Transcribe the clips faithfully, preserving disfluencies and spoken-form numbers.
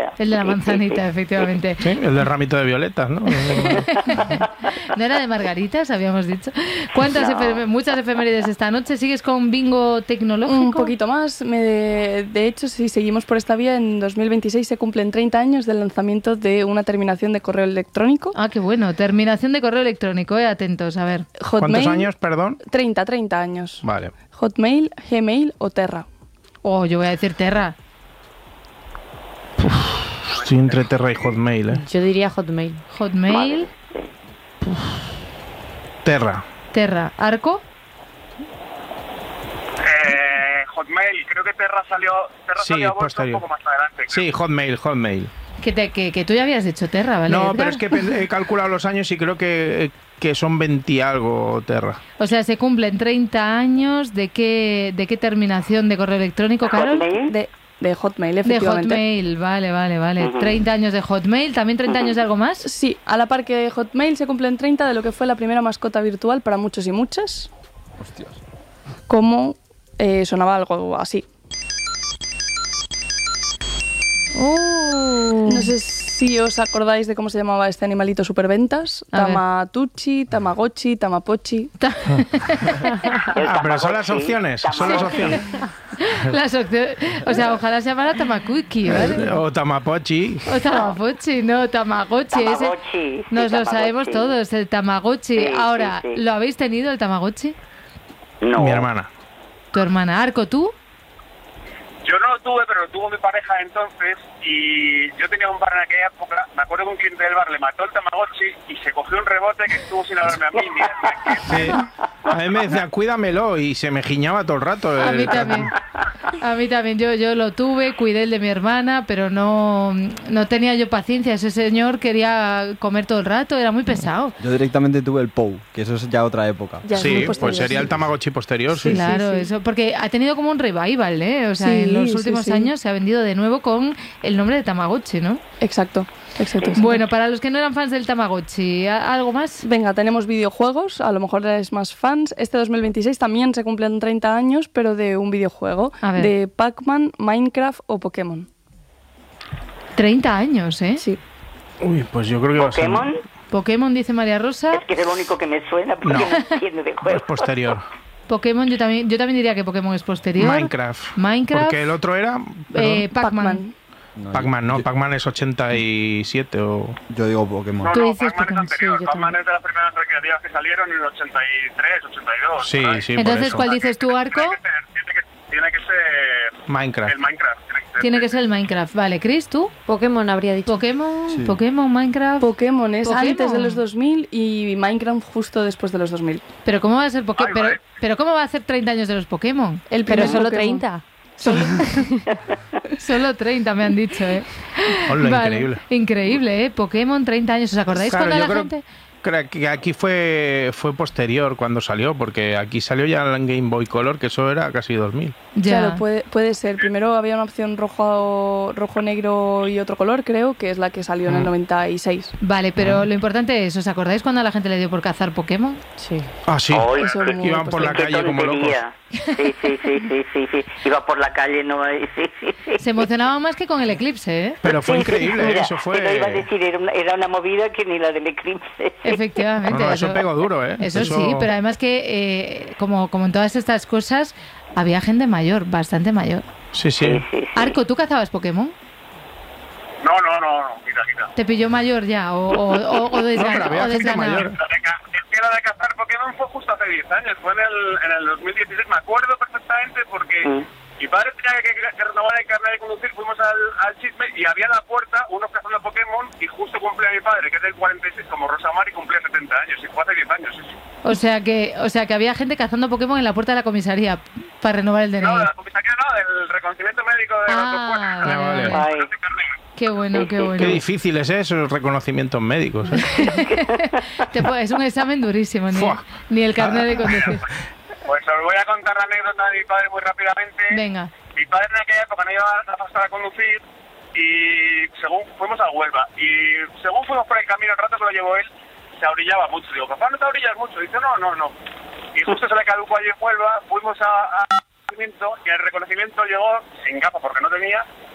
manzanita. El de la Sí, manzanita, sí, sí. efectivamente. Sí, el del ramito de violetas, ¿no? ¿No era de margaritas, habíamos dicho? ¿Cuántas No. efe- muchas efemérides esta noche? ¿Sigues con bingo tecnológico? Un poquito más. Me, de hecho, si seguimos por esta vía, en dos mil veintiséis se cumplen treinta años del lanzamiento de una terminación de correo electrónico. Ah, qué bueno. Terminación de correo electrónico, eh, atentos, a ver. Hotmail. ¿Cuántos años, perdón? treinta, treinta años. Vale. Hotmail, Gmail o Terra. Oh, yo voy a decir Terra. Estoy entre Terra y Hotmail, ¿eh? Yo diría Hotmail. Hotmail, Terra. Terra. ¿Arco? Eh, Hotmail, creo que Terra salió, Terra Sí, salió a bolsa un posterior. poco más adelante. creo. Sí, Hotmail, Hotmail. Que, te- que, que tú ya habías dicho Terra, ¿vale? No, Edgar? pero es que pen- he calculado los años y creo que, que son veinte y algo Terra. O sea, se cumplen treinta años. ¿De qué, de qué terminación de correo electrónico, Carol? Hotmail. De, de Hotmail, De efectivamente. Hotmail, vale, vale, vale. Ujú. treinta años de Hotmail, ¿también treinta años de algo más? Sí, a la par que Hotmail se cumplen treinta de lo que fue la primera mascota virtual para muchos y muchas. Hostias. Como eh, sonaba algo así. Oh. No sé si os acordáis de cómo se llamaba este animalito superventas. A ver. Tamatuchi, Tamagotchi, Tamapochi. Ta- El Ah, pero son Tamagotchi, las opciones, son las Tamagotchi. opciones. Las opciones- o sea, ojalá se llamara Tamakuki, ¿vale? O Tamapochi. O Tamapochi, no, Tamagotchi. ese- Tamagotchi, sí, Nos lo Tamagotchi. sabemos todos, el Tamagotchi. Sí, Ahora, sí, sí. ¿lo habéis tenido el Tamagotchi? No. Mi hermana. Tu hermana. Arco, ¿tú? Yo no lo tuve, pero lo tuvo mi pareja entonces y yo tenía un bar en aquella época. Me acuerdo que un cliente del bar le mató el Tamagotchi y se cogió un rebote que estuvo sin hablarme a mí. ni a- Sí. A mí me decía, cuídamelo, y se me giñaba todo el rato. A el mí cabrón. también. A mí también. Yo, yo lo tuve, cuidé el de mi hermana, pero no, no tenía yo paciencia. Ese señor quería comer todo el rato, era muy pesado. Yo directamente tuve el P O U, que eso es ya otra época. Ya es muy Sí, posterior, pues sería sí. el Tamagotchi posterior, sí. Claro, sí. eso, porque ha tenido como un revival, ¿eh? O sea, Sí, en los sí, últimos sí. años se ha vendido de nuevo con el nombre de Tamagotchi, ¿no? Exacto, exacto. Bueno, para los que no eran fans del Tamagotchi, ¿a- ¿algo más? Venga, tenemos videojuegos, a lo mejor eres más fans. Este dos mil veintiséis también se cumplen treinta años, pero de un videojuego, A ver. de Pac-Man, Minecraft o Pokémon. treinta años, ¿eh? Sí. Uy, pues yo creo que va a ser Pokémon, Pokémon, dice María Rosa. es que es el único que me suena porque No. no, entiendo de es juego. posterior. Pokémon, yo también, yo también diría que Pokémon es posterior. Minecraft. Minecraft. Porque el otro era... Eh, perdón, Pac-Man. No, Pac-Man, no, yo, Pac-Man es ochenta y siete o... yo digo Pokémon. No, Tú no, dices Pac-Man es Pokémon, sí, anterior. yo Pac-Man también. es de las primeras recreativas que salieron en el ochenta y tres, ochenta y dos. Sí, por ahí. sí, por Entonces, eso. ¿cuál dices tú, Arco? Tiene que ser, tiene que, tiene que ser Minecraft. el Minecraft. Tiene que ser. Tiene que ser el Minecraft. Vale, Chris, ¿tú? Pokémon habría dicho. Pokémon, Sí. Pokémon, Minecraft. Pokémon es Pokémon. antes de los dos mil y Minecraft justo después de los dos mil. Pero ¿cómo va a ser Pokémon? Ay, Pero, vale. pero ¿cómo va a hacer treinta años de los Pokémon? El Pero primer solo Pokémon. treinta. Solo treinta me han dicho, ¿eh? Hola, Vale, increíble. Increíble, ¿eh? Pokémon, treinta años. ¿Os acordáis Claro, cuando yo la creo gente...? creo que aquí fue fue posterior cuando salió, porque aquí salió ya en Game Boy Color, que eso era casi dos mil. Ya. Claro, puede, puede ser. Primero había una opción rojo, rojo, negro y otro color, creo, que es la que salió en el Mm. noventa y seis. Vale, pero lo importante es, ¿os acordáis cuando a la gente le dio por cazar Pokémon? Sí. Ah, sí. Ay, Eso qué- muy Iban por la qué calle como locos. tontería. Sí, sí, sí, sí, sí, sí. Iba por la calle, no, sí, sí, sí. Se emocionaba más que con el eclipse, ¿eh? Pero fue Sí, sí, increíble, mira, eso te lo iba a fue... decir, era una, era una movida que ni la del eclipse. Efectivamente. No, no, eso pegó duro, ¿eh? Eso, Eso- sí, pero además que, eh, como, como en todas estas cosas, había gente mayor, bastante mayor. Sí, sí. Sí, sí, sí. Arco, ¿tú cazabas Pokémon? No, no, no, no, quita, quita. ¿Te pilló mayor ya? ¿O, o, o, o No, desgana- pero había o gente desganado? mayor. La de ca- es que la de cazar Pokémon fue justo hace diez años, fue en el, en el dos mil dieciséis, me acuerdo perfectamente porque Mm. mi padre tenía que, que, que renovar el carnet de conducir, fuimos al, al chisme y había en la puerta unos cazando Pokémon y justo cumplía mi padre, que es del cuarenta y seis, como Rosa Mar, y cumplía setenta años, y fue hace diez años, sí, sí. O sea que, o sea que había gente cazando Pokémon en la puerta de la comisaría para renovar el D N I. No, de la comisaría no, del reconocimiento médico de Ah, los vale, vale, vale. vale. de carnet. Qué bueno, qué bueno. Qué difícil es eso, esos reconocimientos médicos. ¿eh? Te po- es un examen durísimo, ni, Fua. ni el carnet de conducir. Pues os voy a contar la anécdota de mi padre muy rápidamente. Venga. Mi padre en aquella época no llevaba la pasta a conducir y según fuimos a Huelva y según fuimos por el camino, el rato que lo llevó él, se abrillaba mucho. Digo, papá, ¿no te abrillas mucho? Dice, no, no, no. Y justo se le caducó allí en Huelva, fuimos a, a reconocimiento y el reconocimiento llegó sin gafas porque no tenía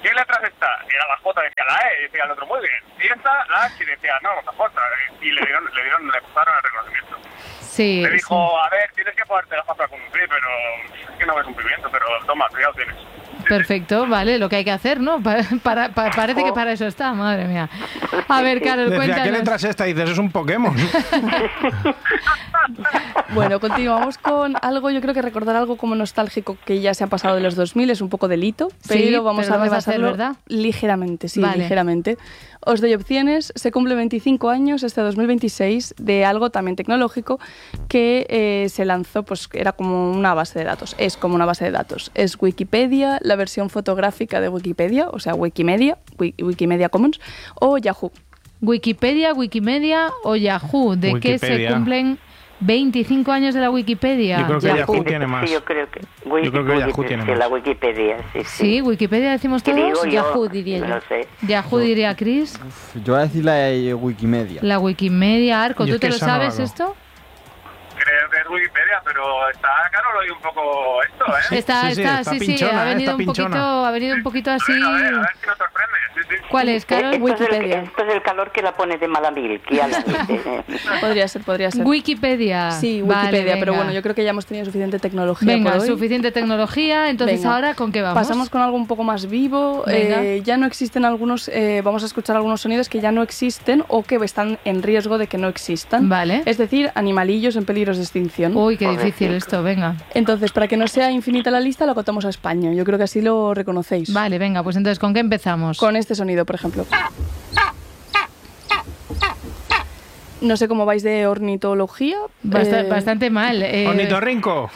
¿qué letras está? Y era la J, decía la E, y decía el otro, muy bien. Y esta, la H, y decía, no, la J. Y le dieron, le dieron, le pasaron el reconocimiento. Sí. Le dijo, sí. a ver, tienes que ponerte gafas para conducir, pero es que no ves cumplimiento, pero toma, cuidado tienes. Perfecto, vale, lo que hay que hacer, ¿no? Para, para, para- parece que para eso está, madre mía. A ver, Carol, Decía, ¿qué cuéntanos. letra es esta? Y dices, es un Pokémon. Bueno, continuamos con algo, yo creo que recordar algo como nostálgico que ya se ha pasado de los dos mil es un poco delito, pero Sí, vamos pero a lo vas a hacer, repasarlo ¿verdad? ligeramente, sí, Vale. ligeramente. Os doy opciones. Se cumple veinticinco años este dos mil veintiséis de algo también tecnológico que eh, se lanzó, pues era como una base de datos, es como una base de datos. Es Wikipedia, la versión fotográfica de Wikipedia, o sea, Wikimedia, Wi- Wikimedia Commons, o Yahoo. Wikipedia, Wikimedia o Yahoo, ¿de qué se Wikipedia. cumplen veinticinco años de la Wikipedia? Yo creo que Yahoo. Yahoo tiene más. Sí, yo creo que, Yo creo que Yahoo tiene sí, más. la Wikipedia, sí, sí. Sí, Wikipedia decimos ¿Qué todos. digo yo? Yahoo, diría No yo. lo sé. Yahoo diría Chris. Yo voy a decir la de Wikimedia. La Wikimedia, Arco, Yo ¿tú es que te lo esa no la sabes hago. esto? Creo que es Wikipedia, pero está Carol hoy un poco esto, ¿eh? Está, sí, sí, está, está sí, sí, pinchona, ha eh, venido está un poquito, pinchona. ha venido un poquito así. A ver, a ver si nos sorprende. Sí, sí. ¿Cuál es, Eh, Carol? Esto es, el, Wikipedia. esto es el calor que la pone de mala mil, que ya la dice. Podría ser, podría ser. Wikipedia. Sí, Vale, Wikipedia, pero venga. bueno, yo creo que ya hemos tenido suficiente tecnología Venga, por hoy. suficiente tecnología. Entonces, Venga. ¿ahora con qué vamos? Pasamos con algo un poco más vivo. Venga. Eh, ya no existen algunos, eh, vamos a escuchar algunos sonidos que ya no existen o que están en riesgo de que no existan. Vale. Es decir, animalillos en peligros de extinción. Uy, qué Pobrecito. difícil esto, venga. Entonces, para que no sea infinita la lista, lo acotamos a España. Yo creo que así lo reconocéis. Vale, venga, pues entonces, ¿con qué empezamos? Con este sonido, por ejemplo. No sé cómo vais de ornitología. Basta- eh, Bastante mal. eh, Ornitorrinco.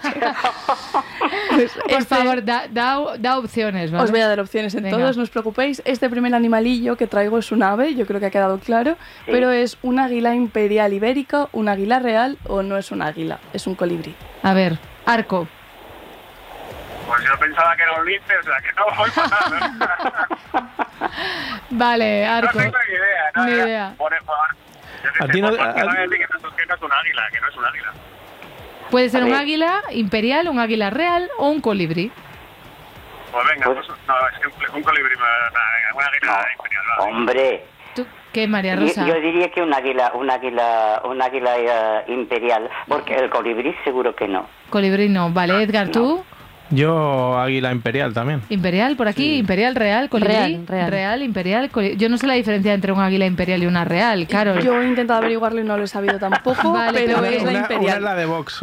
pues Por este- favor, da, da, da opciones, ¿vale? Os voy a dar opciones en Venga. todos, no os preocupéis. Este primer animalillo que traigo es un ave, yo creo que ha quedado claro, Sí. pero es un águila imperial ibérica, un águila real o no es un águila, es un colibrí. A ver, Arco. Pues yo pensaba que era un lince, o sea que no voy para nada. Vale, No Arco. tengo ni idea, ¿no? Ni Ya, idea. Por, por, yo qué A sé, ti no- por- a- porque no a- voy a decir que no, que no es un águila, que no es un águila. Puede ser A un ver. águila imperial, un águila real o un colibrí. Pues venga, Pues- pues, no, es que un, un colibrí, me- venga, un águila imperial, va. Hombre, ¿Tú qué, María yo, Rosa? yo diría que un águila, un águila, un águila eh, imperial, porque el colibrí seguro que no. Colibrí no. Vale, Edgar, ¿tú? Yo, águila imperial también. Imperial por aquí, imperial, real, colibrí. Real, real. imperial. coli- Yo no sé la diferencia entre un águila imperial y una real, Carol. Yo he intentado averiguarlo y no lo he sabido tampoco, Vale, pero pero es la una, una imperial. es la de Vox.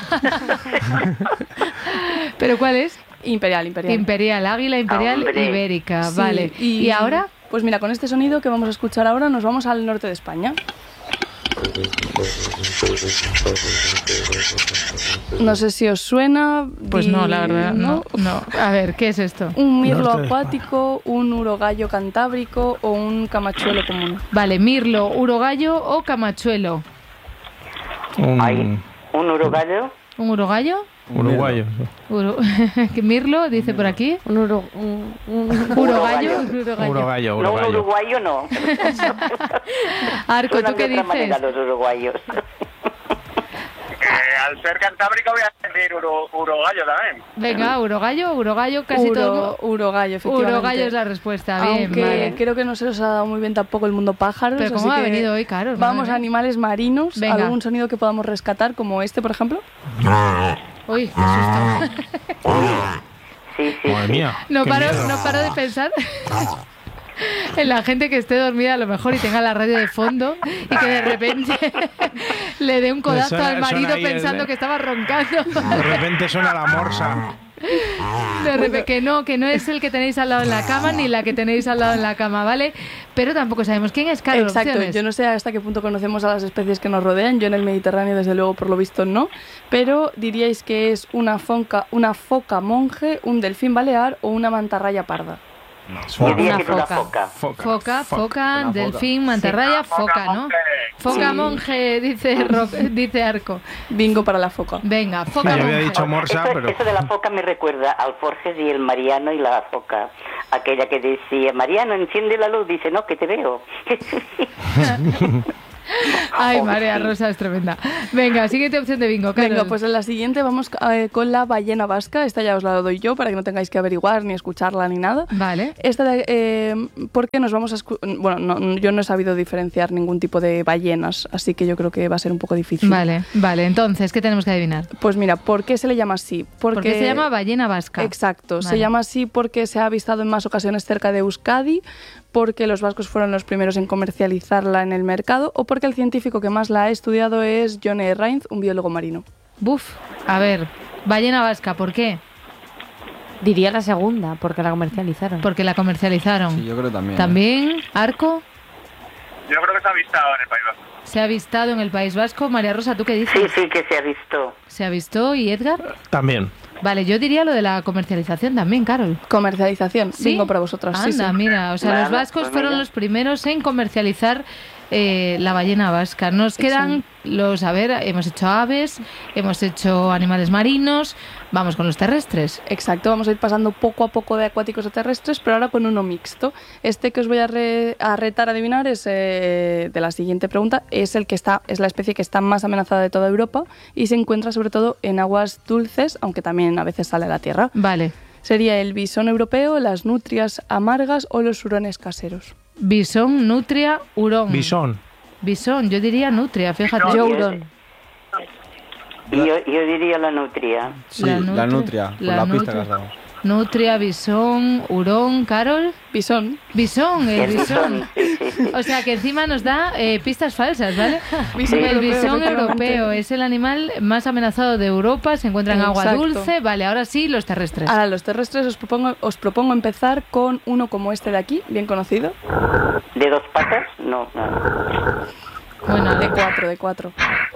¿Pero cuál es? Imperial, imperial. Imperial, águila imperial Hombre. ibérica. Sí, Vale. y- ¿Y ahora? Pues mira, con este sonido que vamos a escuchar ahora nos vamos al norte de España. No sé si os suena. Pues di- no, la verdad, no, no. A ver, ¿qué es esto? Un mirlo Norte de acuático, un urogallo cantábrico o un camachuelo común. Vale, mirlo, urogallo o camachuelo. Un Hay un urogallo, ¿Un urogallo? uruguayo. Uro- ¿Qué mirlo dice por aquí? Un, uro, un, un- Urogallo. Urogallo. urogallo. Uruguayo, no un uruguayo. uruguayo no. Arco, Suenan ¿tú qué de otra manera dices? los uruguayos. Eh, al ser cantábrico voy a decir uro, urogallo también. Venga, urogallo, urogallo, casi Uro- todo. Urogallo, efectivamente. Urogallo es la respuesta, bien, Aunque vale. creo que no se os ha dado muy bien tampoco el mundo pájaros. Pero así ¿cómo ha que venido hoy, Carol? Vamos Madre a mía. animales marinos. Venga. ¿Algún sonido que podamos rescatar, como este, por ejemplo? Uy, qué susto. Sí, sí, Madre sí. mía. No qué paro, miedo. no paro de pensar en la gente que esté dormida a lo mejor y tenga la radio de fondo y que de repente le dé un codazo Suena- al marido suena ahí el- pensando que estaba roncando. De repente suena la morsa. De repente, que no, que no es el que tenéis al lado en la cama ni la que tenéis al lado en la cama, ¿vale? Pero tampoco sabemos quién es, Carol. Exacto, opciones. yo no sé hasta qué punto conocemos a las especies que nos rodean. Yo en el Mediterráneo, desde luego, por lo visto, no. Pero diríais que es una foca, una foca monje, un delfín balear o una mantarraya parda. Yo diría Una que es una foca. foca. Foca. Foca, foca, Una foca. delfín, mantarraya, Foca, foca, ¿no? monje. Foca Sí. monje, dice, Ro- dice Arco. Bingo para la foca. Venga, Sí, foca yo había monje. dicho morsa, Eso, pero. eso de la foca me recuerda al Forges y el Mariano y la foca. Aquella que decía, Mariano, enciende la luz. Dice, no, que te veo. Ay, María Rosa es tremenda. Venga, siguiente opción de bingo, Carol. Venga, pues en la siguiente vamos eh, con la ballena vasca. Esta ya os la doy yo para que no tengáis que averiguar ni escucharla ni nada. Vale. Esta de, eh, porque nos vamos a... escu- Bueno, no, yo no he sabido diferenciar ningún tipo de ballenas, así que yo creo que va a ser un poco difícil. Vale, vale. Entonces, ¿qué tenemos que adivinar? Pues mira, ¿por qué se le llama así? Porque Porque se llama ballena vasca. Exacto, Vale. se llama así porque se ha avistado en más ocasiones cerca de Euskadi, porque los vascos fueron los primeros en comercializarla en el mercado o porque el científico que más la ha estudiado es John E. Reinth, un biólogo marino. Buf, a ver, ballena vasca, ¿por qué? Diría la segunda, porque la comercializaron. Porque la comercializaron. Sí, yo creo también. ¿eh? También, Arco, Yo creo que se ha avistado en el País Vasco. se ha avistado en el País Vasco. María Rosa, ¿tú qué dices? Sí, sí, que se ha visto. ¿Se ha visto? ¿Y Edgar? También. Vale, yo diría lo de la comercialización también, Carol. Comercialización, ¿Sí? bingo para vosotras. Anda, sí, sí. mira, o sea, Nada, los vascos pues fueron mira. los primeros en comercializar eh, la ballena vasca. Nos quedan los, a ver, hemos hecho aves, hemos hecho animales marinos, vamos con los terrestres. Exacto, vamos a ir pasando poco a poco de acuáticos a terrestres, pero ahora con uno mixto. Este que os voy a, re- a retar a adivinar es eh, de la siguiente pregunta, es el que está, es la especie que está más amenazada de toda Europa y se encuentra sobre todo en aguas dulces, aunque también a veces sale a la tierra. Vale, Sería el bisón europeo, las nutrias amargas o los hurones caseros. bisón, nutria, hurón. Bisón. Bisón, yo diría nutria, fíjate. Bisón. Yo, Yo- hurón. Y yo, yo diría la nutria. Sí, La la nutria. nutria, por La la, pista nutria. que has dado. Nutria, bisón, hurón, Carol. Bisón. Bisón, el El bisón. bisón, sí, sí, sí. O sea que encima nos da eh, pistas falsas, ¿vale? Bisón el europeo, bisón efectivamente. europeo es el animal más amenazado de Europa, se encuentra en agua Exacto. dulce. Vale, ahora sí, los terrestres. Ahora los terrestres os propongo, os propongo empezar con uno como este de aquí, bien conocido, ¿De dos patas? No, no. Bueno, de cuatro, de cuatro.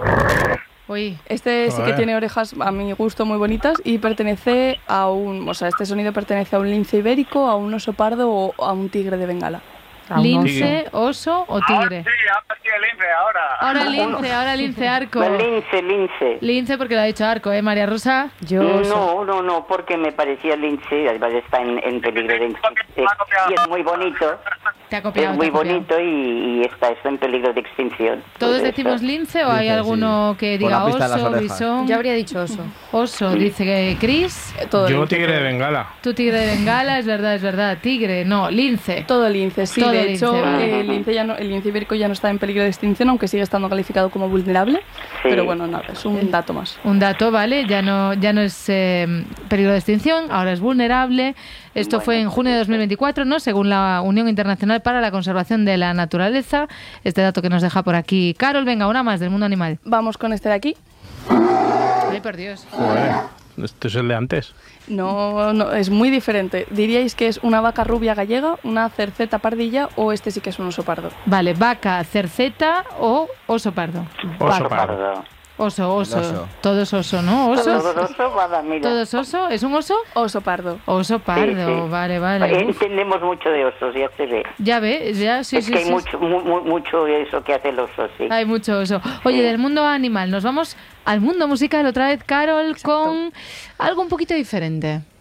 uy, Este sí que Joder. tiene orejas a mi gusto muy bonitas y pertenece a un, o sea, este sonido pertenece a un lince ibérico, a un oso pardo o a un tigre de Bengala. A un lince, oso o Ahora tigre. sí, ahora sí, el lince, ahora. Ahora el lince, ahora el lince arco. El lince, lince. Lince porque lo ha dicho arco, ¿eh, María Rosa? Yo oso. No, no, no, porque me parecía lince, además está en, en peligro de extinción. Y es muy bonito, Te ha copiado. es te muy ha copiado. bonito y, y está, está en peligro de extinción. ¿Todos Por decimos eso. lince o hay Lince, alguno sí. que Por diga la pista de las oso, orejas. bisón? Yo habría dicho oso. Oso, dice que Cris. Eh, Todo Yo lince, tigre de todo. Bengala. Tu tigre de Bengala, es verdad, es verdad. Tigre, no, lince. Todo lince, sí. Todo de lince, hecho, vale. eh, el lince ya no, el lince ibérico ya no está en peligro de extinción, aunque sigue estando calificado como vulnerable. Sí. Pero bueno, nada, es un dato más. Un dato, ¿vale? Ya no, ya no es eh, peligro de extinción, ahora es vulnerable. Esto Bueno, fue en junio de dos mil veinticuatro, ¿no? Según la Unión Internacional para la Conservación de la Naturaleza. Este dato que nos deja por aquí Carol. Venga, una más del mundo animal. Vamos con este de aquí. Ay, por Dios. Joder. Este es el de antes. No, no, es muy diferente. ¿Diríais que es una vaca rubia gallega, una cerceta pardilla o este sí que es un oso pardo? Vale, vaca, cerceta o oso pardo. Oso pardo. Pardo. Oso, oso. El oso. Todo es oso, ¿no? Todo Osos. oso, guarda, mira. Todo es oso. ¿Es un oso? Oso pardo. Oso pardo, Sí, sí. vale, vale. Uf, Entendemos mucho de osos, ya se ve. ya ve, ya, sí, es sí, que hay sí. mucho, mu- mu- mucho de eso que hace el oso, sí. Hay mucho oso. Oye, del mundo animal, nos vamos al mundo musical otra vez, Carol, con algo un poquito diferente.